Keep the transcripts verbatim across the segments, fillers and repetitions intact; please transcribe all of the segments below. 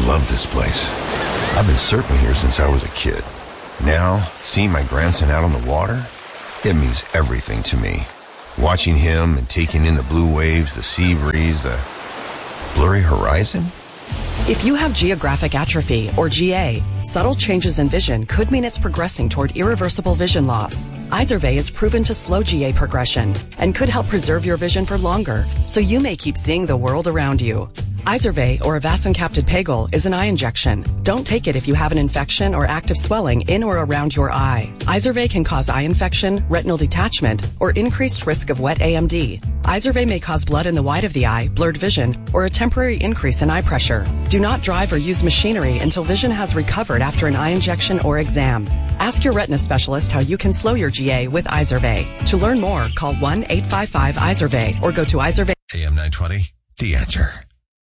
love this place. I've been surfing here since I was a kid. Now, seeing my grandson out on the water, it means everything to me. Watching him and taking in the blue waves, the sea breeze, the blurry horizon. If you have geographic atrophy, or G A, subtle changes in vision could mean it's progressing toward irreversible vision loss. Izervay is proven to slow G A progression and could help preserve your vision for longer, so you may keep seeing the world around you. Izervay, or avacincaptad pegol, is an eye injection. Don't take it if you have an infection or active swelling in or around your eye. Izervay can cause eye infection, retinal detachment, or increased risk of wet A M D. Izervay may cause blood in the white of the eye, blurred vision, or a temporary increase in eye pressure. Do not drive or use machinery until vision has recovered after an eye injection or exam. Ask your retina specialist how you can slow your G A with Izervay. To learn more, call one eight five five Izervay or go to Izervay. A M nine twenty, The Answer.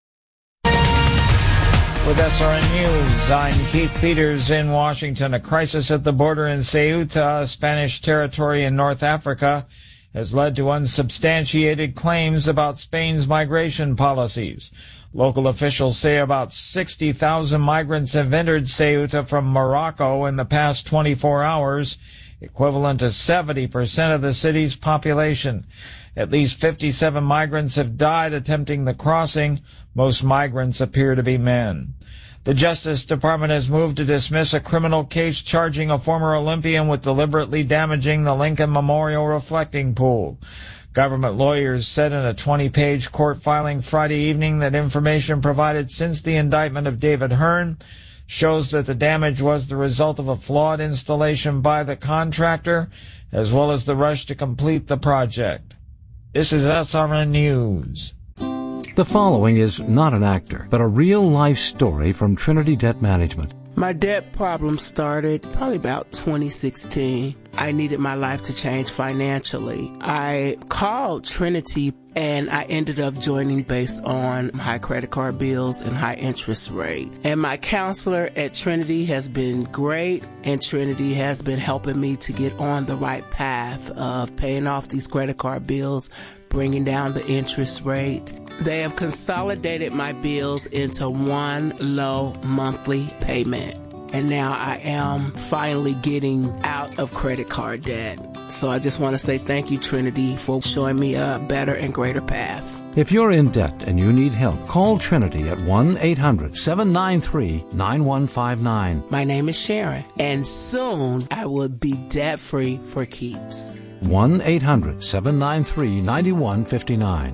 With S R N News, I'm Keith Peters in Washington. A crisis at the border in Ceuta, Spanish territory in North Africa, has led to unsubstantiated claims about Spain's migration policies. Local officials say about sixty thousand migrants have entered Ceuta from Morocco in the past twenty-four hours, equivalent to seventy percent of the city's population. At least fifty-seven migrants have died attempting the crossing. Most migrants appear to be men. The Justice Department has moved to dismiss a criminal case charging a former Olympian with deliberately damaging the Lincoln Memorial reflecting pool. Government lawyers said in a twenty-page court filing Friday evening that information provided since the indictment of David Hearn shows that the damage was the result of a flawed installation by the contractor, as well as the rush to complete the project. This is S R N News. The following is not an actor, but a real-life story from Trinity Debt Management. My debt problem started probably about twenty sixteen. I needed my life to change financially. I called Trinity and I ended up joining based on high credit card bills and high interest rate. And my counselor at Trinity has been great, and Trinity has been helping me to get on the right path of paying off these credit card bills, bringing down the interest rate. They have consolidated my bills into one low monthly payment. And now I am finally getting out of credit card debt. So I just want to say thank you, Trinity, for showing me a better and greater path. If you're in debt and you need help, call Trinity at one eight hundred seven nine three nine one five nine. My name is Sharon, and soon I will be debt-free for keeps. one eight hundred seven nine three nine one five nine.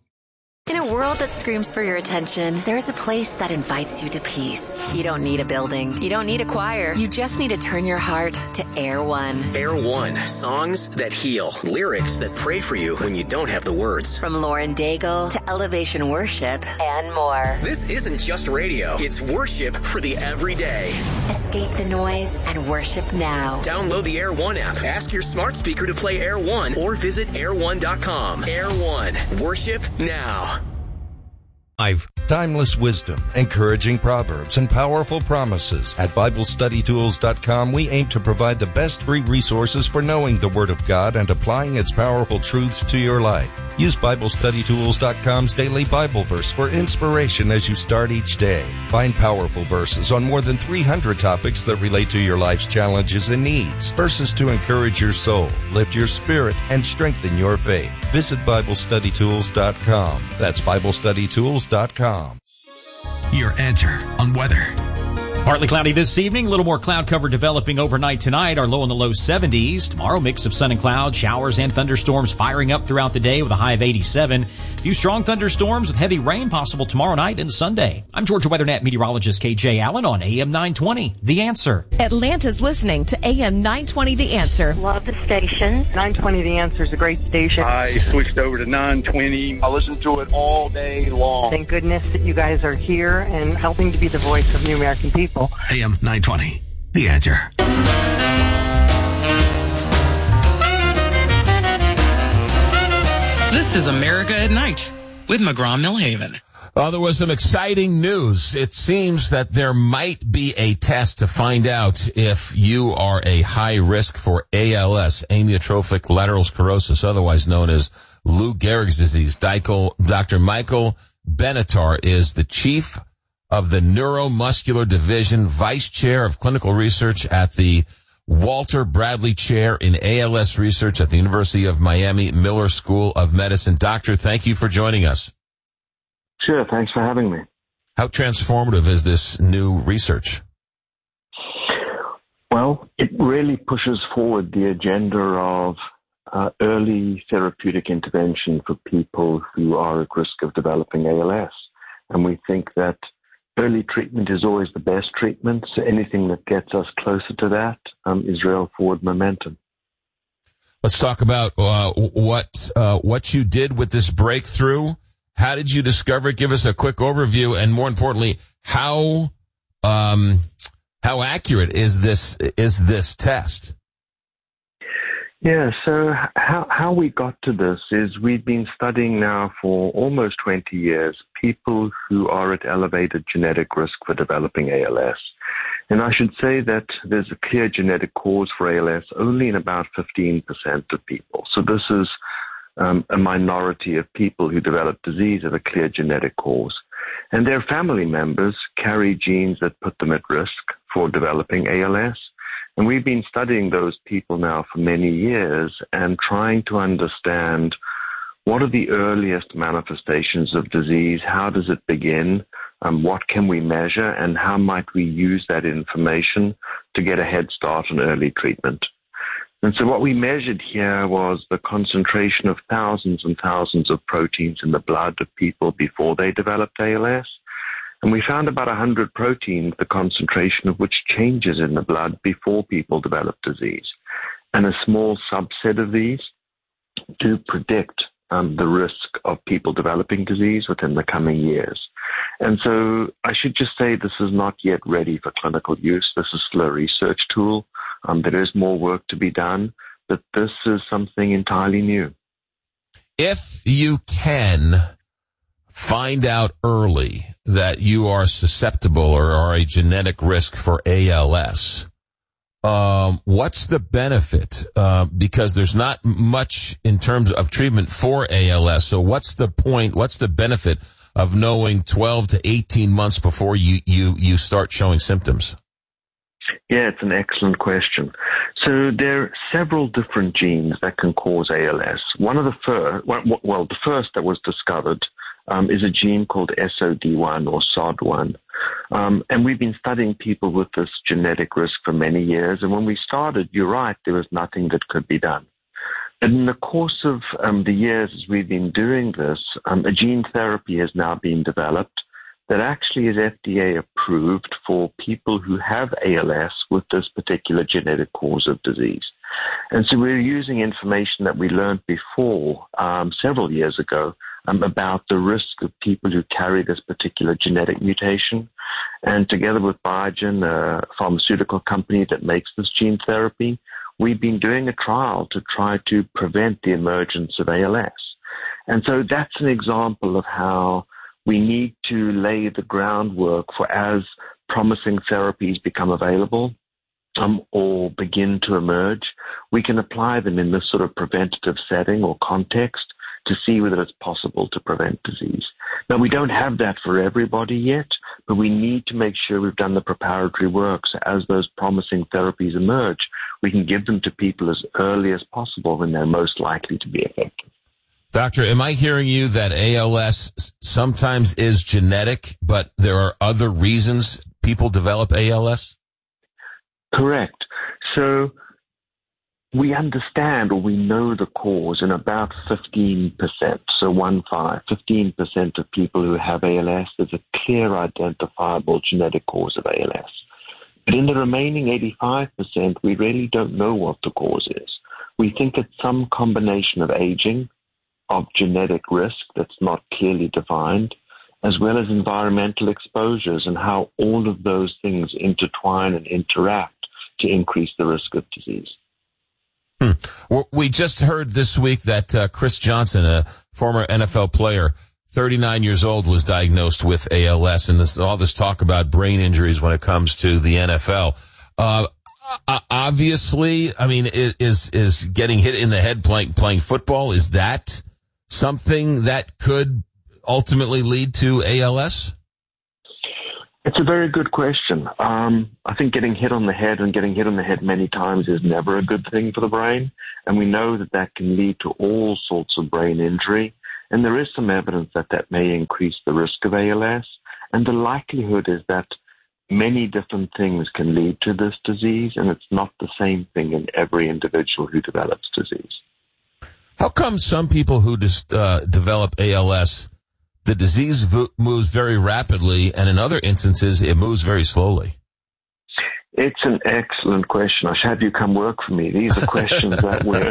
In a world that screams for your attention, there's a place that invites you to peace. You don't need a building. You don't need a choir. You just need to turn your heart to Air One. Air One. Songs that heal. Lyrics that pray for you when you don't have the words. From Lauren Daigle to Elevation Worship and more. This isn't just radio. It's worship for the everyday. Escape the noise and worship now. Download the Air One app. Ask your smart speaker to play Air One or visit air one dot com. Air One. Worship now. I've timeless wisdom, encouraging proverbs, and powerful promises. At Bible Study Tools dot com, we aim to provide the best free resources for knowing the Word of God and applying its powerful truths to your life. Use Bible Study Tools dot com's daily Bible verse for inspiration as you start each day. Find powerful verses on more than three hundred topics that relate to your life's challenges and needs. Verses to encourage your soul, lift your spirit, and strengthen your faith. Visit Bible Study Tools dot com. That's Bible Study Tools dot com. Your answer on weather. Partly cloudy this evening, a little more cloud cover developing overnight tonight. Our low in the low seventies. Tomorrow, mix of sun and cloud, showers and thunderstorms firing up throughout the day with a high of eighty-seven. A few strong thunderstorms with heavy rain possible tomorrow night and Sunday. I'm Georgia WeatherNet meteorologist K J Allen on A M nine twenty, The Answer. Atlanta's listening to A M nine twenty, The Answer. Love the station. nine twenty The Answer is a great station. I switched over to nine twenty. I listen to it all day long. Thank goodness that you guys are here and helping to be the voice of New American people. A M nine twenty, The Answer. This is America at Night with McGraw-Millhaven. Well, there was some exciting news. It seems that there might be a test to find out if you are a high risk for A L S, amyotrophic lateral sclerosis, otherwise known as Lou Gehrig's disease. Doctor Michael Benatar is the chief of the Neuromuscular Division, Vice Chair of Clinical Research at the Walter Bradley Chair in A L S Research at the University of Miami Miller School of Medicine. Doctor, thank you for joining us. Sure, thanks for having me. How transformative is this new research? Well, it really pushes forward the agenda of uh, early therapeutic intervention for people who are at risk of developing A L S. And we think that early treatment is always the best treatment, so anything that gets us closer to that um, is real forward momentum. Let's talk about uh, what uh, what you did with this breakthrough. How did you discover it? Give us a quick overview, and more importantly, how um, how accurate is this is this test? Yeah, so how how we got to this is we've been studying now for almost twenty years people who are at elevated genetic risk for developing A L S. And I should say that there's a clear genetic cause for A L S only in about fifteen percent of people. So this is um, a minority of people who develop disease of a clear genetic cause. And their family members carry genes that put them at risk for developing A L S. And we've been studying those people now for many years and trying to understand what are the earliest manifestations of disease, how does it begin, um, what can we measure, and how might we use that information to get a head start on early treatment. And so what we measured here was the concentration of thousands and thousands of proteins in the blood of people before they developed A L S. And we found about one hundred proteins, the concentration of which changes in the blood before people develop disease. And a small subset of these do predict um, the risk of people developing disease within the coming years. And so I should just say this is not yet ready for clinical use. This is still a research tool. Um, there is more work to be done, but this is something entirely new. If you can find out early that you are susceptible or are a genetic risk for A L S, um, what's the benefit? Uh, because there's not much in terms of treatment for A L S. So what's the point? What's the benefit of knowing twelve to eighteen months before you, you, you start showing symptoms? Yeah, it's an excellent question. So there are several different genes that can cause A L S. One of the first, well, the first that was discovered Um, is a gene called S O D one or S O D one. Um, and we've been studying people with this genetic risk for many years. And when we started, you're right, there was nothing that could be done. And in the course of um, the years as we've been doing this, um, a gene therapy has now been developed that actually is F D A approved for people who have A L S with this particular genetic cause of disease. And so we're using information that we learned before um, several years ago um, about the risk of people who carry this particular genetic mutation. And together with Biogen, a pharmaceutical company that makes this gene therapy, we've been doing a trial to try to prevent the emergence of A L S. And so that's an example of how we need to lay the groundwork for as promising therapies become available um, or begin to emerge, we can apply them in this sort of preventative setting or context to see whether it's possible to prevent disease. Now, we don't have that for everybody yet, but we need to make sure we've done the preparatory work so as those promising therapies emerge, we can give them to people as early as possible when they're most likely to be effective. Doctor, am I hearing you that A L S sometimes is genetic, but there are other reasons people develop A L S? Correct. So we understand or we know the cause in about fifteen percent, so one five, fifteen percent of people who have A L S, there's a clear identifiable genetic cause of A L S. But in the remaining eighty-five percent, we really don't know what the cause is. We think it's some combination of aging, of genetic risk that's not clearly defined, as well as environmental exposures and how all of those things intertwine and interact to increase the risk of disease. Hmm. We just heard this week that uh, Chris Johnson, a former N F L player, thirty-nine years old, was diagnosed with A L S, and this, all this talk about brain injuries when it comes to the N F L. Uh, obviously, I mean, is is getting hit in the head playing playing football, is that something that could ultimately lead to A L S? It's a very good question. Um, I think getting hit on the head and getting hit on the head many times is never a good thing for the brain. And we know that that can lead to all sorts of brain injury. And there is some evidence that that may increase the risk of A L S. And the likelihood is that many different things can lead to this disease, and it's not the same thing in every individual who develops disease. How come some people who just uh, develop A L S, the disease v- moves very rapidly, and in other instances, it moves very slowly? It's an excellent question. I should have you come work for me. These are questions that we're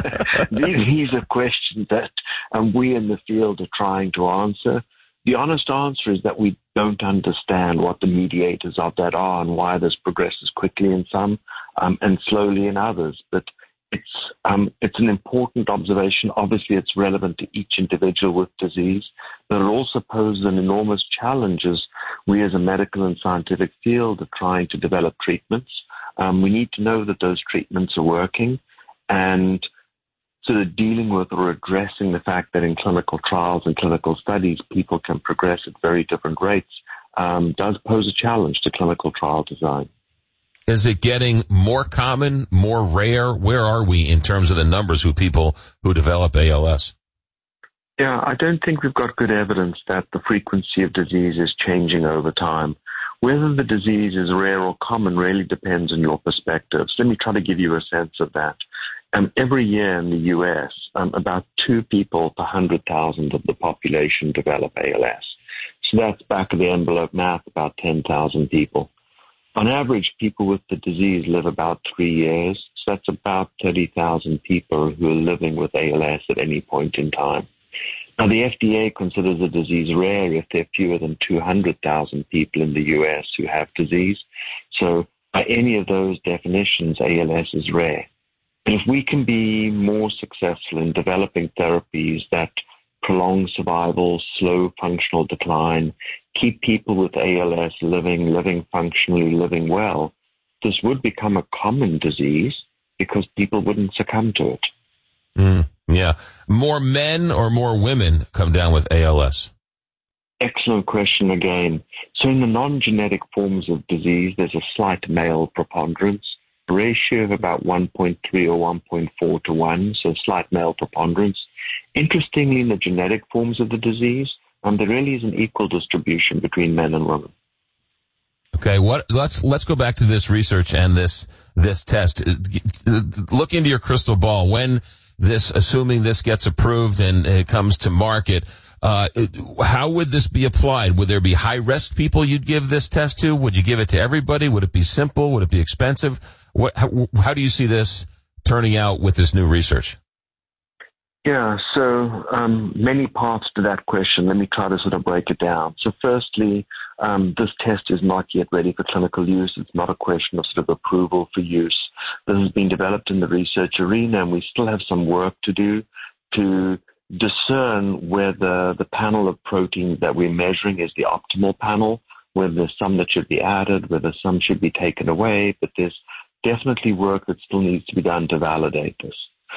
these, these are questions that um, we in the field are trying to answer. The honest answer is that we don't understand what the mediators of that are and why this progresses quickly in some um, and slowly in others. But it's um, it's an important observation. Obviously, it's relevant to each individual with disease, but it also poses an enormous challenge as we as a medical and scientific field are trying to develop treatments. Um, we need to know that those treatments are working, and sort of dealing with or addressing the fact that in clinical trials and clinical studies, people can progress at very different rates, um, does pose a challenge to clinical trial design. Is it getting more common, more rare? Where are we in terms of the numbers of people who develop A L S? Yeah, I don't think we've got good evidence that the frequency of disease is changing over time. Whether the disease is rare or common really depends on your perspective. So let me try to give you a sense of that. Um, every year in the U S, um, about two people per one hundred thousand of the population develop A L S. So that's back of the envelope math, about ten thousand people. On average, people with the disease live about three years. So that's about thirty thousand people who are living with A L S at any point in time. Now, the F D A considers a disease rare if there are fewer than two hundred thousand people in the U S who have disease. So by any of those definitions, A L S is rare. And if we can be more successful in developing therapies that prolong survival, slow functional decline, keep people with A L S living, living functionally, living well, this would become a common disease because people wouldn't succumb to it. Mm, yeah. More men or more women come down with A L S? Excellent question again. So in the non-genetic forms of disease, there's a slight male preponderance. Ratio of about one point three or one point four to one, so slight male preponderance. Interestingly, in the genetic forms of the disease, um, there really is an equal distribution between men and women. Okay, what? Let's let's go back to this research and this this test. Look into your crystal ball. When this, assuming this gets approved and it comes to market, uh, how would this be applied? Would there be high risk people you'd give this test to? Would you give it to everybody? Would it be simple? Would it be expensive? What, how, how do you see this turning out with this new research? Yeah, so um, many parts to that question. Let me try to sort of break it down. So firstly, um, this test is not yet ready for clinical use. It's not a question of sort of approval for use. This has been developed in the research arena, and we still have some work to do to discern whether the panel of proteins that we're measuring is the optimal panel, whether there's some that should be added, whether some should be taken away, but there's definitely work that still needs to be done to validate this.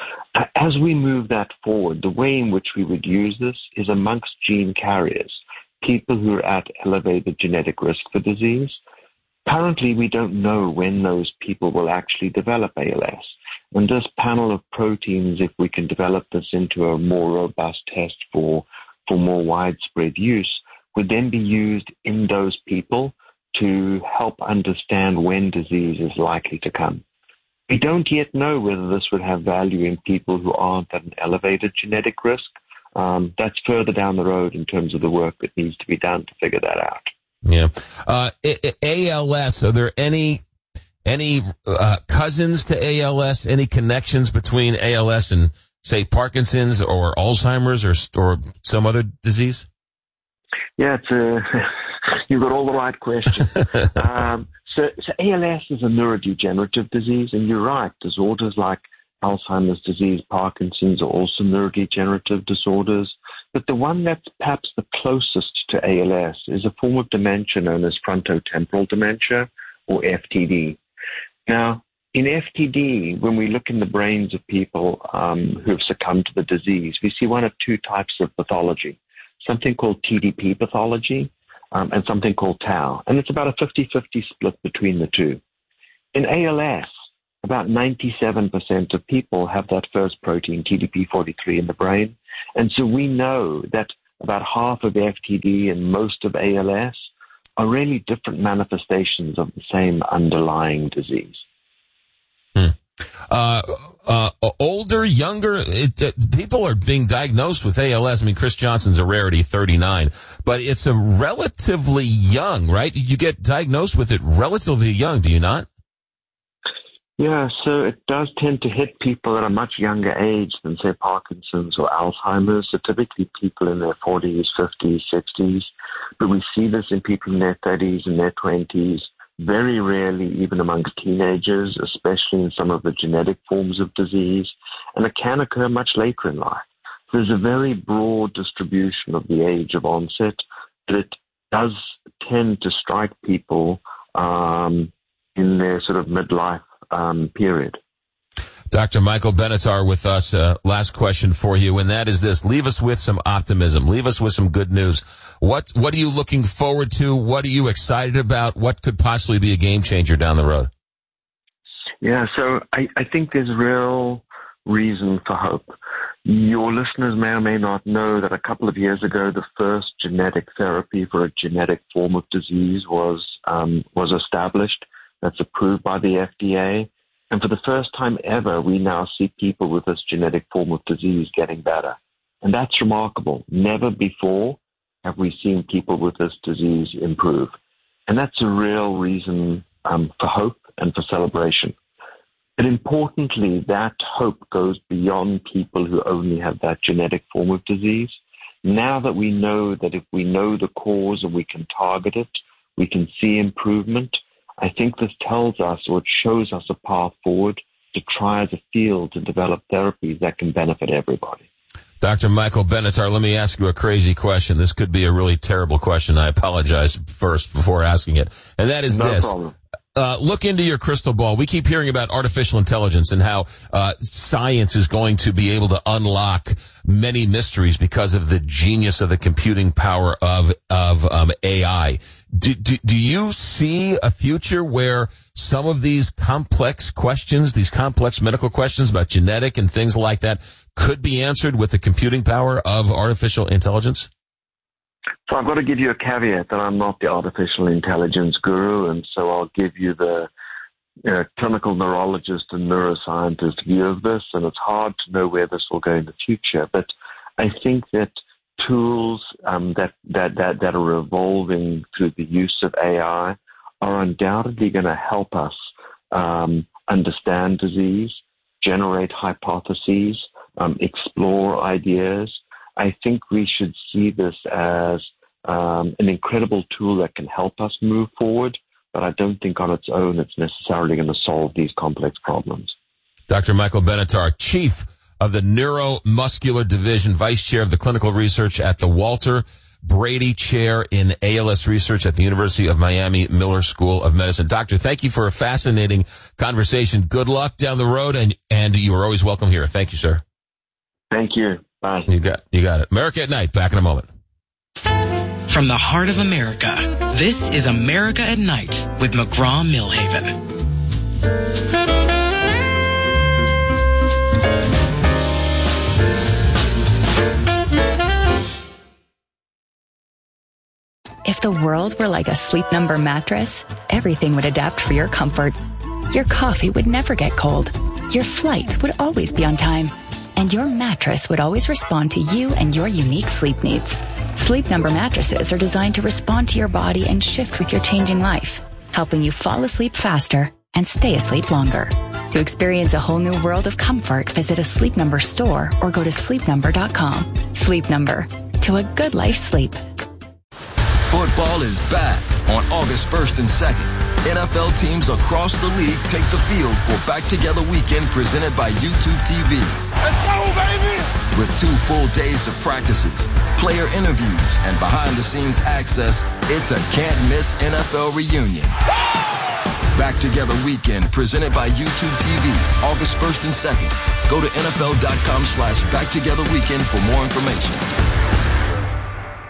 As we move that forward, the way in which we would use this is amongst gene carriers, people who are at elevated genetic risk for disease. Currently, we don't know when those people will actually develop A L S. And this panel of proteins, if we can develop this into a more robust test for, for more widespread use, would then be used in those people to help understand when disease is likely to come. We don't yet know whether this would have value in people who aren't at an elevated genetic risk. Um, that's further down the road in terms of the work that needs to be done to figure that out. Yeah. Uh, A L S, are there any any uh, cousins to A L S, any connections between A L S and, say, Parkinson's or Alzheimer's or, or some other disease? Yeah, it's a, you've got all the right questions. um, so, so A L S is a neurodegenerative disease, and you're right, disorders like Alzheimer's disease, Parkinson's are also neurodegenerative disorders. But the one that's perhaps the closest to A L S is a form of dementia known as frontotemporal dementia, or F T D. Now, in F T D, when we look in the brains of people um, who have succumbed to the disease, we see one of two types of pathology, something called T D P pathology, um, and something called tau. And it's about a fifty-fifty split between the two. In A L S, about ninety-seven percent of people have that first protein, T D P forty-three, in the brain. And so we know that about half of F T D and most of A L S are really different manifestations of the same underlying disease. Hmm. Uh, uh, older, younger, it, it, people are being diagnosed with A L S. I mean, Chris Johnson's a rarity, thirty-nine, but it's a relatively young, right? You get diagnosed with it relatively young, do you not? Yeah, so it does tend to hit people at a much younger age than, say, Parkinson's or Alzheimer's. So typically people in their forties, fifties, sixties. But we see this in people in their thirties and their twenties. Very rarely even amongst teenagers, especially in some of the genetic forms of disease. And it can occur much later in life. There's a very broad distribution of the age of onset, but it does tend to strike people um, in their sort of midlife um, period. Doctor Michael Benatar with us. Uh, last question for you, and that is this. Leave us with some optimism. Leave us with some good news. What What are you looking forward to? What are you excited about? What could possibly be a game changer down the road? Yeah, so I, I think there's real reason for hope. Your listeners may or may not know that a couple of years ago, the first genetic therapy for a genetic form of disease was um, was established. That's approved by the F D A. And for the first time ever, we now see people with this genetic form of disease getting better. And that's remarkable. Never before have we seen people with this disease improve. And that's a real reason um, for hope and for celebration. But importantly, that hope goes beyond people who only have that genetic form of disease. Now that we know that if we know the cause and we can target it, we can see improvement, I think this tells us, or it shows us, a path forward to try as a field to develop therapies that can benefit everybody. Doctor Michael Benatar, let me ask you a crazy question. This could be a really terrible question. I apologize first before asking it. And that is no this. Problem. Uh, look into your crystal ball. We keep hearing about artificial intelligence and how uh, science is going to be able to unlock many mysteries because of the genius of the computing power of of um, A I. Do, do, do you see a future where some of these complex questions, these complex medical questions about genetic and things like that, could be answered with the computing power of artificial intelligence? So I've got to give you a caveat that I'm not the artificial intelligence guru, and so I'll give you the uh, clinical neurologist and neuroscientist view of this, and it's hard to know where this will go in the future. But I think that tools um, that, that, that, that are evolving through the use of A I are undoubtedly going to help us um, understand disease, generate hypotheses, um, explore ideas. I think we should see this as um, an incredible tool that can help us move forward, but I don't think on its own it's necessarily going to solve these complex problems. Doctor Michael Benatar, Chief of the Neuromuscular Division, Vice Chair of the Clinical Research at the Walter Brady Chair in A L S Research at the University of Miami Miller School of Medicine. Doctor, thank you for a fascinating conversation. Good luck down the road, and, and you are always welcome here. Thank you, sir. Thank you. Bye. You got, you got it. America at Night, back in a moment. From the heart of America, this is America at Night with McGraw-Milhaven. If the world were like a Sleep Number mattress, everything would adapt for your comfort. Your coffee would never get cold. Your flight would always be on time. And your mattress would always respond to you and your unique sleep needs. Sleep Number mattresses are designed to respond to your body and shift with your changing life, helping you fall asleep faster and stay asleep longer. To experience a whole new world of comfort, visit a Sleep Number store or go to sleep number dot com. Sleep Number. To a good life sleep. Football is back on August first and second. N F L teams across the league take the field for Back Together Weekend presented by YouTube T V. Let's go, baby! With two full days of practices, player interviews, and behind-the-scenes access, it's a can't-miss N F L reunion. Back Together Weekend presented by YouTube T V, August first and second. Go to N F L dot com slash Back Together Weekend for more information.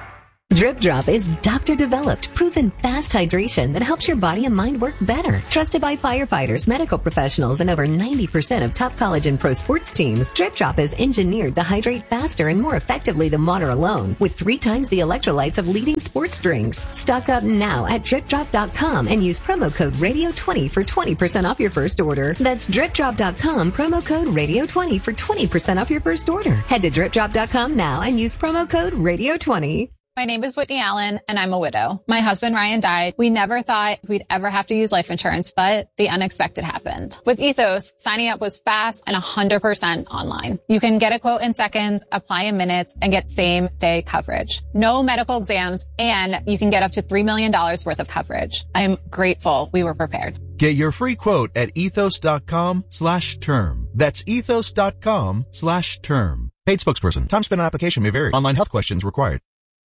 Drip Drop is doctor-developed, proven fast hydration that helps your body and mind work better. Trusted by firefighters, medical professionals, and over ninety percent of top college and pro sports teams, Drip Drop is engineered to hydrate faster and more effectively than water alone, with three times the electrolytes of leading sports drinks. Stock up now at drip drop dot com and use promo code radio twenty for twenty percent off your first order. That's drip drop dot com, promo code radio twenty for twenty percent off your first order. Head to drip drop dot com now and use promo code radio twenty. My name is Whitney Allen, and I'm a widow. My husband, Ryan, died. We never thought we'd ever have to use life insurance, but the unexpected happened. With Ethos, signing up was fast and one hundred percent online. You can get a quote in seconds, apply in minutes, and get same-day coverage. No medical exams, and you can get up to three million dollars worth of coverage. I'm grateful we were prepared. Get your free quote at ethos dot com slash term. That's ethos dot com slash term. Paid spokesperson. Time spent on application may vary. Online health questions required.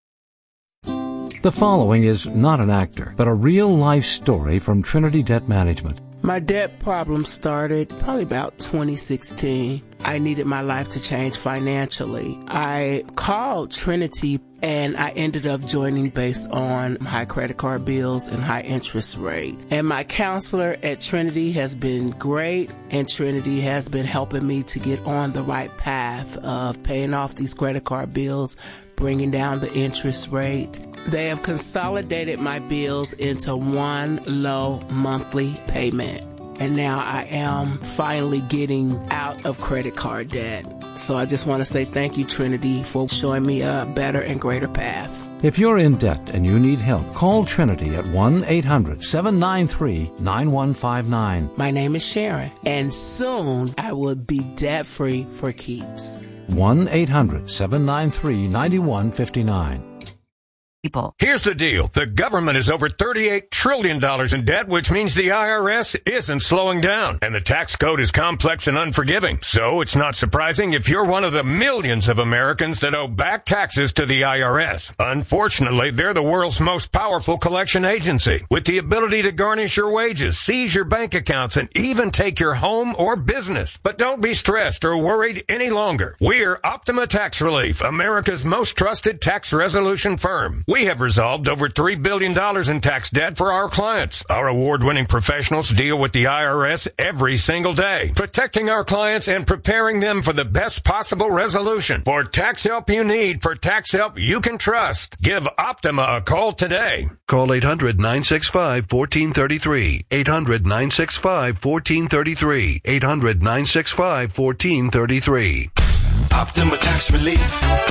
The following is not an actor, but a real-life story from Trinity Debt Management. My debt problem started probably about twenty sixteen. I needed my life to change financially. I called Trinity and I ended up joining based on high credit card bills and high interest rate. And my counselor at Trinity has been great, and Trinity has been helping me to get on the right path of paying off these credit card bills, bringing down the interest rate. They have consolidated my bills into one low monthly payment. And now I am finally getting out of credit card debt. So I just want to say thank you, Trinity, for showing me a better and greater path. If you're in debt and you need help, call Trinity at one eight hundred seven nine three nine one five nine. My name is Sharon, and soon I will be debt-free for keeps. one eight hundred seven nine three nine one five nine. People. Here's the deal. The government is over thirty-eight trillion dollars in debt, which means the I R S isn't slowing down. And the tax code is complex and unforgiving. So it's not surprising if you're one of the millions of Americans that owe back taxes to the I R S. Unfortunately, they're the world's most powerful collection agency, with the ability to garnish your wages, seize your bank accounts, and even take your home or business. But don't be stressed or worried any longer. We're Optima Tax Relief, America's most trusted tax resolution firm. We have resolved over three billion dollars in tax debt for our clients. Our award-winning professionals deal with the I R S every single day, protecting our clients and preparing them for the best possible resolution. For tax help you need, for tax help you can trust, give Optima a call today. Call eight hundred nine six five one four three three. eight hundred nine six five one four three three. eight hundred nine six five one four three three. Optima Tax Relief.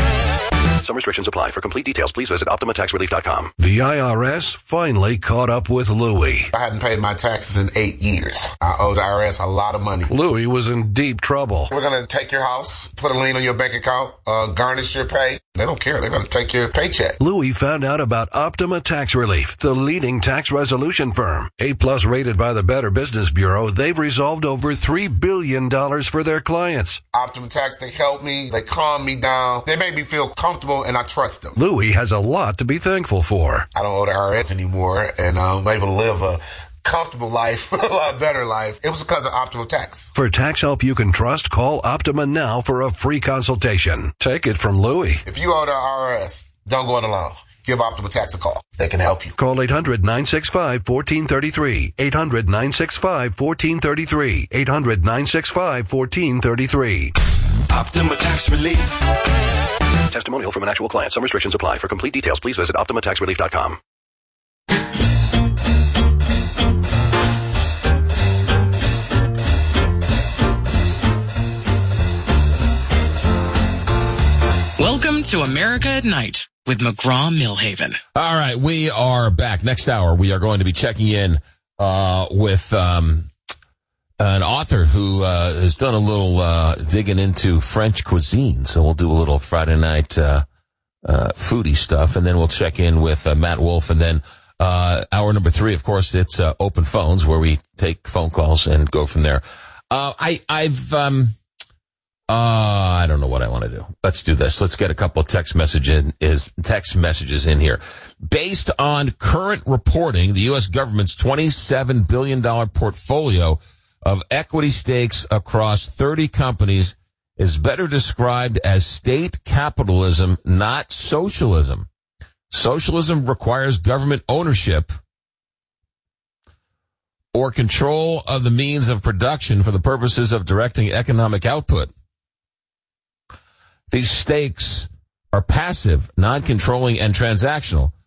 Some restrictions apply. For complete details, please visit optima tax relief dot com. The I R S finally caught up with Louie. I hadn't paid my taxes in eight years. I owe the I R S a lot of money. Louie was in deep trouble. We're going to take your house, put a lien on your bank account, uh, garnish your pay. They don't care. They're going to take your paycheck. Louie found out about Optima Tax Relief, the leading tax resolution firm. A-plus rated by the Better Business Bureau, they've resolved over three billion dollars for their clients. Optima Tax, they help me. They calm me down. They make me feel comfortable, and I trust them. Louie has a lot to be thankful for. I don't owe the I R S anymore, and I'm able to live a comfortable life, a lot better life. It was because of Optima Tax. For tax help you can trust, call Optima now for a free consultation. Take it from Louie. If you owe the I R S, don't go it alone. Give Optima Tax a call. They can help you. Call eight hundred nine six five one four three three. eight hundred nine six five one four three three. eight hundred nine six five one four three three. Optima Tax Relief. Testimonial from an actual client. Some restrictions apply. For complete details, please visit optima tax relief dot com. Welcome to America at Night with McGraw-Milhaven. All right, we are back. Next hour, we are going to be checking in uh, with um, an author who uh, has done a little uh, digging into French cuisine. So we'll do a little Friday night uh, uh, foodie stuff, and then we'll check in with uh, Matt Wolf. And then uh, hour number three, of course, it's uh, open phones, where we take phone calls and go from there. Uh, I, I've... Um, Uh, I don't know what I want to do. Let's do this. Let's get a couple of text messages, is text messages in here. Based on current reporting, the U S government's twenty-seven billion dollars portfolio of equity stakes across thirty companies is better described as state capitalism, not socialism. Socialism requires government ownership or control of the means of production for the purposes of directing economic output. These stakes are passive, non-controlling, and transactional.